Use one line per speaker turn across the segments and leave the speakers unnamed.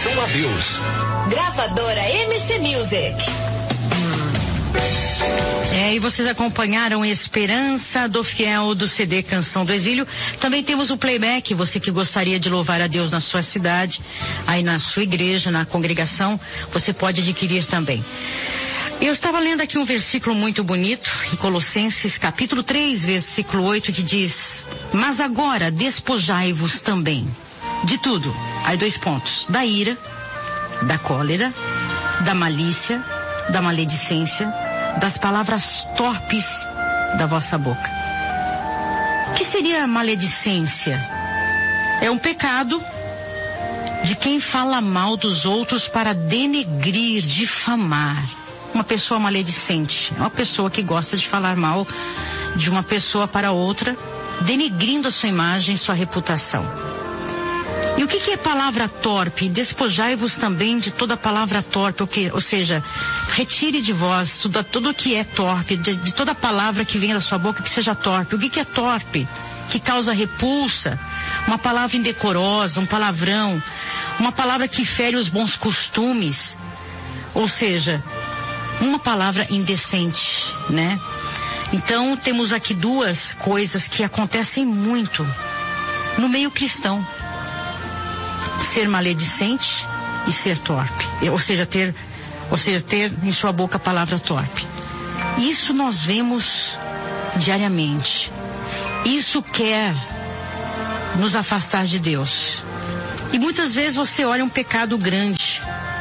adoração a Deus.
Gravadora MC Music.
E vocês acompanharam Esperança do Fiel do CD Canção do Exílio. Também temos o playback, você que gostaria de louvar a Deus na sua cidade, aí na sua igreja, na congregação, você pode adquirir também. Eu estava lendo aqui um versículo muito bonito, em Colossenses capítulo 3, versículo 8, que diz: mas agora despojai-vos também de tudo, aí 2 pontos, da ira, da cólera, da malícia, da maledicência, das palavras torpes da vossa boca. O que seria a maledicência? É um pecado de quem fala mal dos outros para denegrir, difamar. Uma pessoa maledicente, uma pessoa que gosta de falar mal de uma pessoa para outra, denegrindo a sua imagem, sua reputação. E o que é palavra torpe? Despojai-vos também de toda palavra torpe, ou seja, retire de vós tudo que é torpe, de toda palavra que venha da sua boca que seja torpe. O que é torpe? Que causa repulsa, uma palavra indecorosa, um palavrão, uma palavra que fere os bons costumes, ou seja, uma palavra indecente, né? Então temos aqui 2 coisas que acontecem muito no meio cristão: ser maledicente e ser torpe, ou seja, ter em sua boca a palavra torpe. Isso nós vemos diariamente. Isso quer nos afastar de Deus. E muitas vezes você olha um pecado grande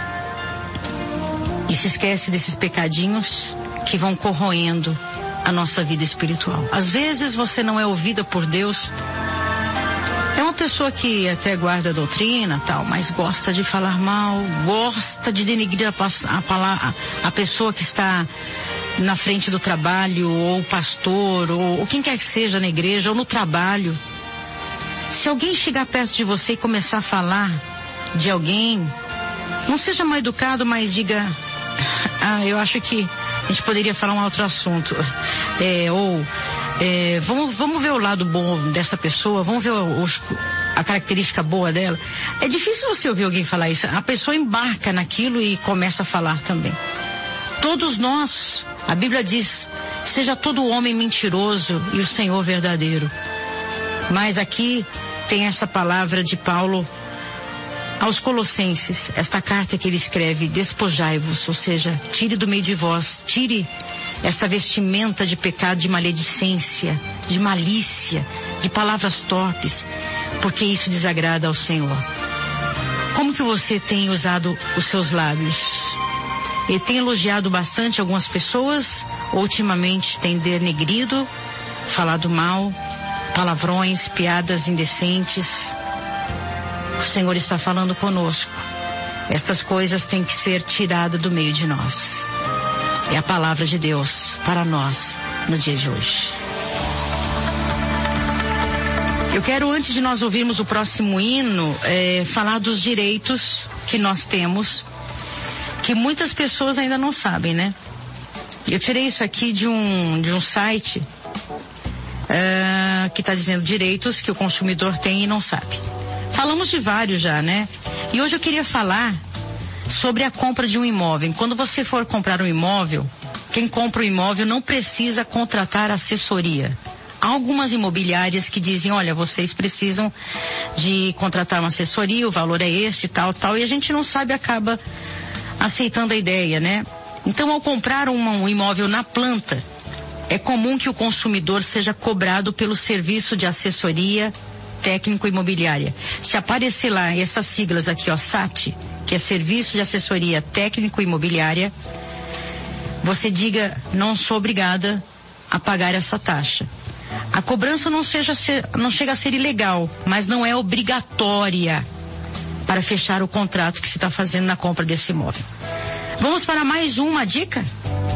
e se esquece desses pecadinhos que vão corroendo a nossa vida espiritual. Às vezes você não é ouvida por Deus. É uma pessoa que até guarda a doutrina, tal, mas gosta de falar mal, gosta de denegrir a pessoa que está na frente do trabalho, ou o pastor, ou quem quer que seja na igreja, ou no trabalho. Se alguém chegar perto de você e começar a falar de alguém, não seja mal educado, mas diga: eu acho que a gente poderia falar um outro assunto. Vamos ver o lado bom dessa pessoa, vamos ver a característica boa dela. É difícil você ouvir alguém falar isso. A pessoa embarca naquilo e começa a falar também. Todos nós, a Bíblia diz: seja todo homem mentiroso e o Senhor verdadeiro. Mas aqui tem essa palavra de Paulo aos Colossenses, esta carta que ele escreve: despojai-vos, ou seja, tire do meio de vós, tire essa vestimenta de pecado, de maledicência, de malícia, de palavras torpes, porque isso desagrada ao Senhor. Como que você tem usado os seus lábios? Ele tem elogiado bastante algumas pessoas, ou ultimamente tem denegrido, falado mal, palavrões, piadas indecentes? O Senhor está falando conosco. Estas coisas têm que ser tiradas do meio de nós. É a palavra de Deus para nós no dia de hoje. Eu quero, antes de nós ouvirmos o próximo hino, falar dos direitos que nós temos, que muitas pessoas ainda não sabem, né? Eu tirei isso aqui de um site que está dizendo direitos que o consumidor tem e não sabe. Falamos de vários já, né? E hoje eu queria falar sobre a compra de um imóvel. Quando você for comprar um imóvel, quem compra o imóvel não precisa contratar assessoria. Há algumas imobiliárias que dizem: olha, vocês precisam de contratar uma assessoria, o valor é este, tal, e a gente não sabe, acaba aceitando a ideia, né? Então, ao comprar um imóvel na planta, é comum que o consumidor seja cobrado pelo serviço de assessoria técnico imobiliária. Se aparecer lá essas siglas aqui, ó, SAT, que é Serviço de Assessoria Técnico Imobiliária, você diga: não sou obrigada a pagar essa taxa. A cobrança não chega a ser ilegal, mas não é obrigatória para fechar o contrato que se está fazendo na compra desse imóvel. Vamos para mais uma dica?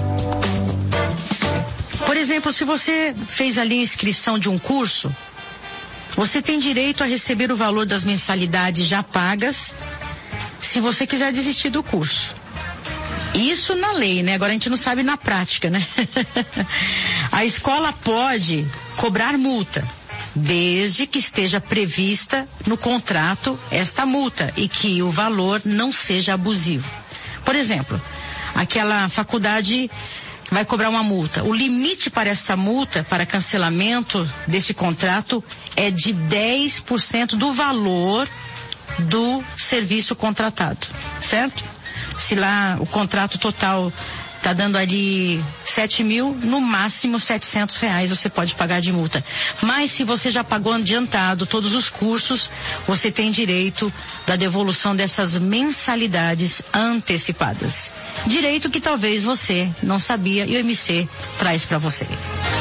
Por exemplo, se você fez ali a inscrição de um curso, você tem direito a receber o valor das mensalidades já pagas, se você quiser desistir do curso. Isso na lei, né? Agora a gente não sabe na prática, né? A escola pode cobrar multa, desde que esteja prevista no contrato esta multa e que o valor não seja abusivo. Por exemplo, aquela faculdade vai cobrar uma multa. O limite para essa multa, para cancelamento desse contrato, é de 10% do valor do serviço contratado, certo? Se lá o contrato total está dando ali 7 mil, no máximo R$700 você pode pagar de multa. Mas se você já pagou adiantado todos os cursos, você tem direito da devolução dessas mensalidades antecipadas. Direito que talvez você não sabia e o MC traz para você.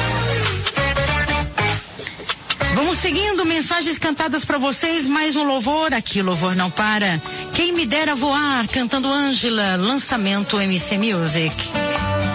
Vamos seguindo, mensagens cantadas para vocês, mais um louvor, aqui louvor não para. Quem me dera voar, cantando Ângela, lançamento MC Music.